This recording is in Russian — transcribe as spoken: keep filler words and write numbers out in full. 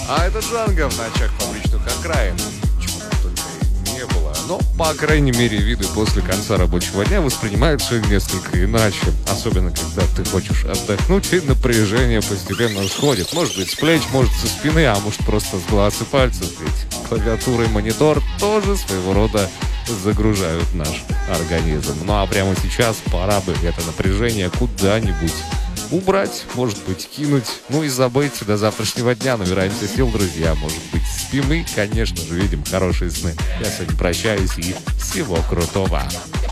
А это Джанго в ночах фабричных окраин. Чего только не было. Но, по крайней мере, виды после конца рабочего дня воспринимаются несколько иначе. Особенно, когда ты хочешь отдохнуть, и напряжение постепенно сходит. Может быть, с плеч, может, со спины, а может, просто с глаз и пальцев. Ведь клавиатура и монитор тоже своего рода загружают наш организм. Ну а прямо сейчас пора бы это напряжение куда-нибудь убрать, может быть, кинуть, ну и забыть до завтрашнего дня. Набираемся сил, друзья. Может быть, спим и, конечно же, видим хорошие сны. Я сегодня прощаюсь и всего крутого.